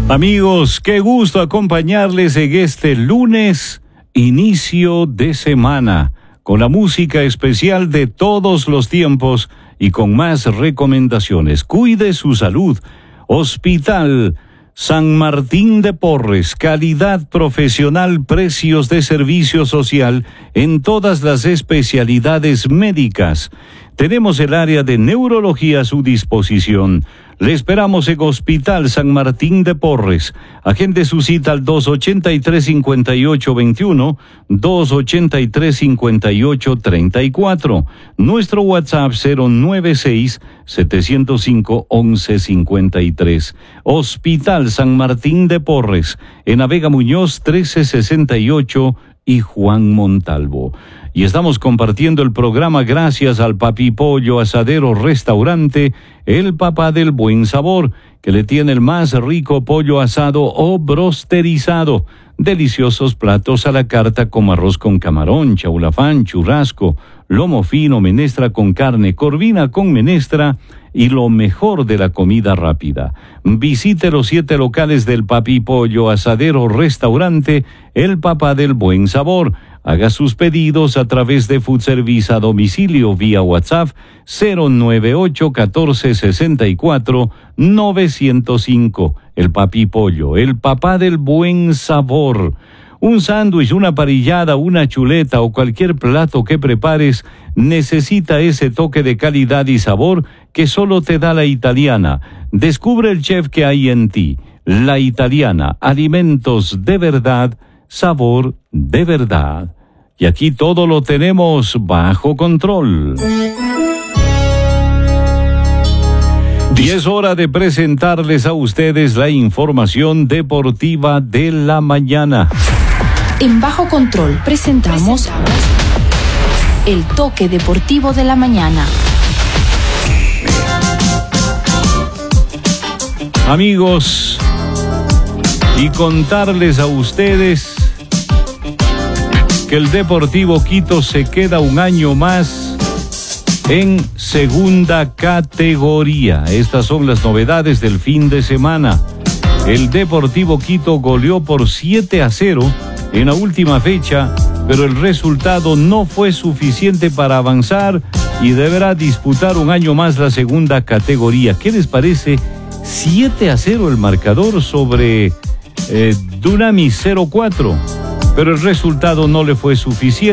Amigos, qué gusto acompañarles en este lunes, inicio de semana, con la música especial de todos los tiempos y con más recomendaciones. Cuide su salud. Hospital San Martín de Porres, calidad profesional, precios de servicio social en todas las especialidades médicas. Tenemos el área de neurología a su disposición. Le esperamos en Hospital San Martín de Porres. Agende su cita al 283-5821, 283-5834. Nuestro WhatsApp 096-705-1153. Hospital San Martín de Porres, en Avega Muñoz 1368 y Juan Montalvo. Y estamos compartiendo el programa gracias al Papi Pollo Asadero Restaurante, el papá del buen sabor, que le tiene el más rico pollo asado o brosterizado. Deliciosos platos a la carta como arroz con camarón, chaulafán, churrasco, lomo fino, menestra con carne, corvina con menestra y lo mejor de la comida rápida. Visite los 7 locales del Papi Pollo Asadero Restaurante, el papá del buen sabor. Haga sus pedidos a través de Food Service a domicilio vía WhatsApp 098-1464-905. El Papi Pollo, el papá del buen sabor. Un sándwich, una parrillada, una chuleta o cualquier plato que prepares necesita ese toque de calidad y sabor que solo te da la italiana. Descubre el chef que hay en ti. La Italiana, alimentos de verdad, sabor de verdad. Y aquí todo lo tenemos bajo control. Y es hora de presentarles a ustedes la información deportiva de la mañana. En Bajo Control presentamos el toque deportivo de la mañana. Amigos, y contarles a ustedes que el Deportivo Quito se queda un año más en segunda categoría. Estas son las novedades del fin de semana. El Deportivo Quito goleó por 7-0 en la última fecha, pero el resultado no fue suficiente para avanzar y deberá disputar un año más la segunda categoría. ¿Qué les parece? 7-0 el marcador sobre Dunamis 0-4, pero el resultado no le fue suficiente.